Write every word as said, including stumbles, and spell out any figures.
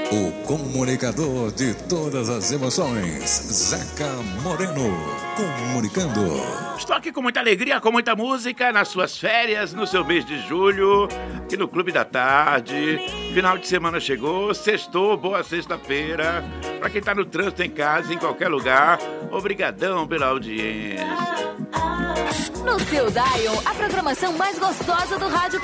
O comunicador de todas as emoções, Zeca Moreno, comunicando. Estou aqui com muita alegria, com muita música, nas suas férias, no seu mês de julho, aqui no Clube da Tarde. Final de semana chegou, sextou, boa sexta-feira. Para quem tá no trânsito, em casa, em qualquer lugar, obrigadão pela audiência. No seu Dial, a programação mais gostosa do rádio